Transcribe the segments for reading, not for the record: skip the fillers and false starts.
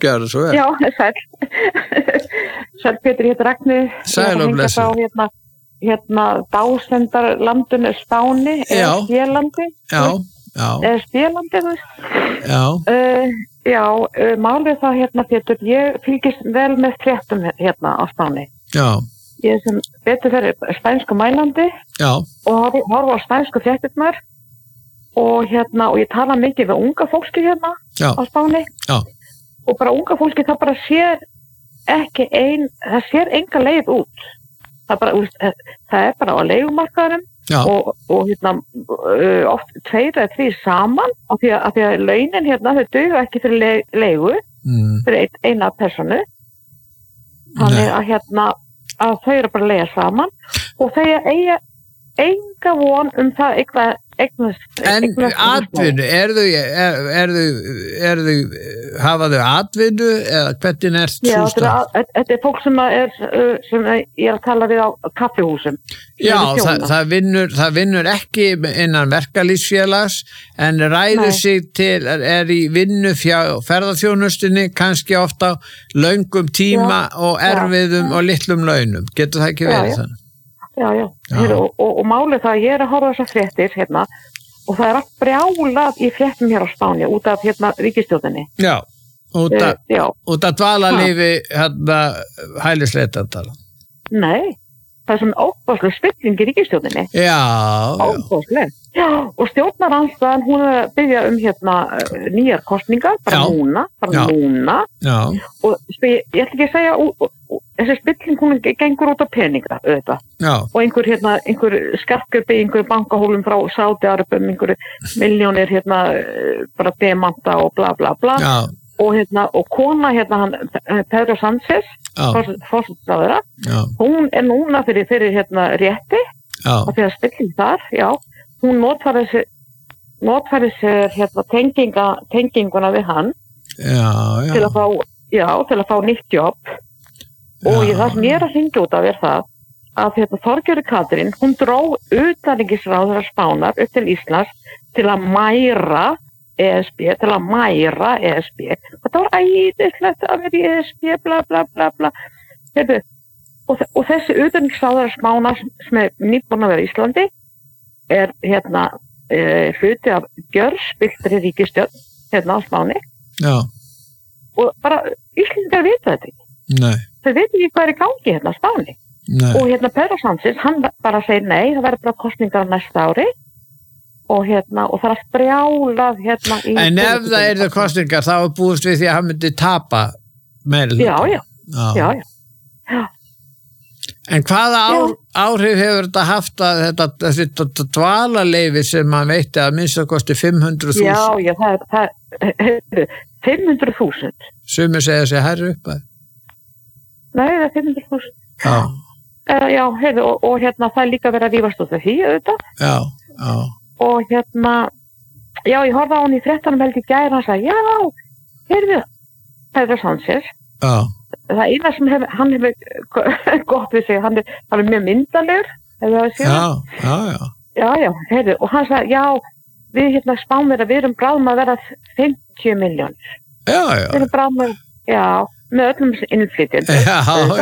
gjörðu svo vel. Já, sæl. Sæl Pétur, ég heit Ragni. Sæl og blessu. Hérna dásendarlandinu Spáni, eða Spélandi. Eða Spélandi, þú veist. Já. Málið það hérna, Pétur, ég fylgist vel með fréttum hérna á Spáni. Já. Ég sem betur fyrir spænsku mælandi. Já. Og horfa á spænsku fréttirnar. Og ég tala mikið við unga fólki hérna á Spáni. Já. Og bara unga fólki það bara sér ekki það sér enga leið út. Það er bara á leigumarkaðurum og oft 2 eða 3 saman af því að launin hérna þau duga ekki fyrir leigu fyrir eina personu. Þannig að þau eru bara að leiga saman og þau eiga enga von það eitthvað eignast. En atvinnu, hafa þau atvinnu eða hvernig er Já, þetta fólk sem ég er að tala við á kaffihúsum. Já, það vinnur ekki innan verkalýðsfélags en ræður sig til, í vinnu ferðaþjónustunni kannski ofta löngum tíma og erfiðum og litlum launum. Getur það ekki verið þannig? Já. Og málið það að ég er að horfa þessar fréttir hérna og það allt brjálað í fréttum hér á Spáni út af ríkisstjórninni. Já, út af dvalarleyfi hælisleitandala. Nei, það er sem óbáslega spilling í ríkisstjórninni. Já. Óbáslega. Já, og stjórnarandstaðan hún er að biðja nýjar kosningar, bara núna. Já. Og ég ætla ekki að segja þessi spilling hún gengur út á peninga auðvitað. Já. Og einhver skartgöpi, einhver bankahólum frá Sádi-Arabum, einhver milljónir bara demanta og bla bla bla. Já. Og kona hann Pedro Sánchez, forsætisráðherra, hún er núna fyrir rétti og fyrir spilling þar, hún notfæri sér tenginguna við hann til að fá nýtt jobb. Og það sem ég er að hringja út af það að Þorgerður Katrín, hún dró utanríkisráðherra Spánar upp til Íslands til að mæra ESB. Þetta var æðislegt að vera í ESB, bla bla bla bla. Og þessi utanríkisráðherra Spánar sem er nýbúin að vera í Íslandi er hluti af gjörspilltri ríkisstjórn á Spáni. Já. Og bara Íslendingar vita þetta ekki. Nei. Þau veit ekki hvað er í gangi á Spáni. Nei. Og Pedro Sánchez, hann bara segir nei, það verður bara kosningar næsta ári og það er brjálað En ef það eru kosningar þá er búist við því að hann myndi tapa meirihluta. Já. En hvaða áhrif hefur þetta haft að þetta dvalarleyfi sem hann veitti að minnst kosti 500.000? Já, það er 500.000. Sumir segja sig hærri upp að? Nei, það er 500.000. Já. Já, og það er líka verið að rífast út af því, auðvitað. Já. Og ég horfði á hann í fréttanum held í gær, hann sagði, Pedro Sánchez. Já. Það eina sem hann hefur gott við sig, hann er mjög myndalegur. Já, og hann sagði, við Spánverðar, við erum bráðum að vera 50 milljónir. Já. Við erum bráðum að, með öllum innflytjendum. Já.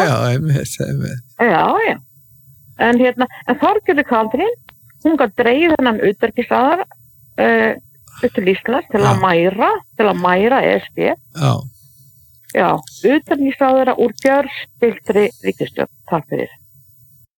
En Þorgerður Katrín, hún gat dreigð þennan utanríkisráðherra upp til Íslands til að mæra ESB. Já, utanríkisráðherra úr gjörspilltri ríkisstjórn. Takk fyrir.